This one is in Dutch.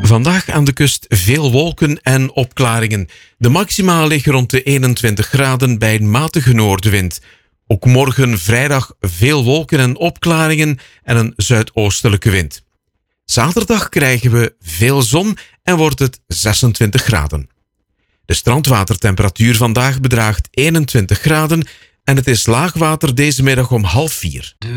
Vandaag aan de kust veel wolken en opklaringen. De maxima liggen rond de 21 graden bij een matige noordenwind. Ook morgen vrijdag veel wolken en opklaringen en een zuidoostelijke wind. Zaterdag krijgen we veel zon en wordt het 26 graden. De strandwatertemperatuur vandaag bedraagt 21 graden en het is laagwater deze middag om 3:30.